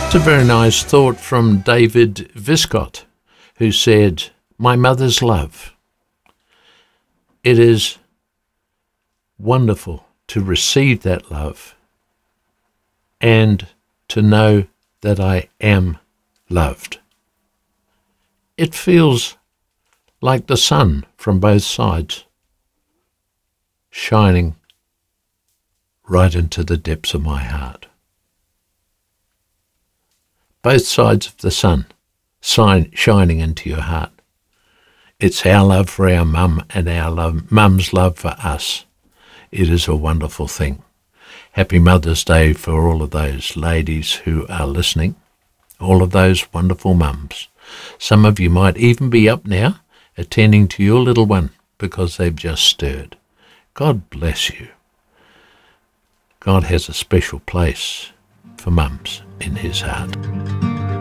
It's a very nice thought from David Viscott, who said, "My mother's love." It is wonderful to receive that love and to know that I am loved. It feels like the sun from both sides, shining right into the depths of my heart. Both sides of the sun shining into your heart. It's our love for our mum and our mum's love for us. It is a wonderful thing. Happy Mother's Day for all of those ladies who are listening, all of those wonderful mums. Some of you might even be up now attending to your little one because they've just stirred. God bless you. God has a special place for mums in his heart.